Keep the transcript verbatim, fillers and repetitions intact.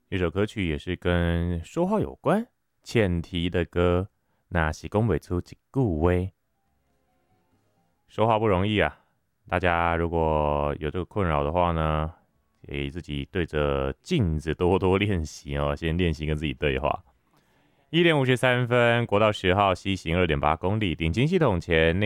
一首歌曲也是跟说话有关，前提的歌，那是讲不出一句话。说话不容易啊，大家如果有这个困扰的话呢，可以自己对着镜子多多练习哦，先练习跟自己对话。一点五十三分，国道十号西行二点八公里，顶金系统前内。